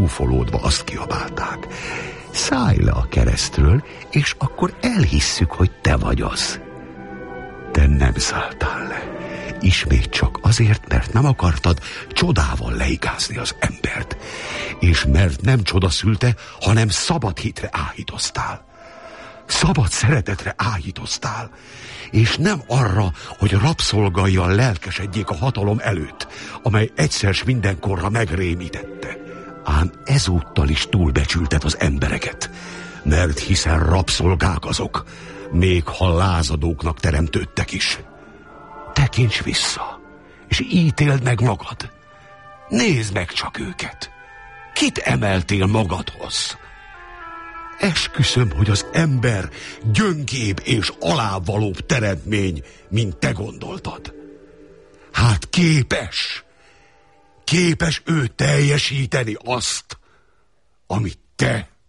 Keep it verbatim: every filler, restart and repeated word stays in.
ufolódva azt kiabálták: szállj le a keresztről, és akkor elhisszük, hogy te vagy az. Te nem szálltál le. Ismét csak azért, mert nem akartad csodával leigázni az embert. És mert nem csoda szülte, hanem szabad hitre áhítoztál. Szabad szeretetre áhítoztál. És nem arra, hogy rabszolgaival lelkesedjék a hatalom előtt, amely egyszer s mindenkorra megrémítette. Ám ezúttal is túlbecsülted az embereket, mert hiszen rabszolgák azok, még ha lázadóknak teremtődtek is. Tekints vissza, és ítéld meg magad. Nézd meg csak őket. Kit emeltél magadhoz? Esküszöm, hogy az ember gyöngébb és alávalóbb teremtmény, mint te gondoltad. Hát képes, képes ő teljesíteni azt, amit te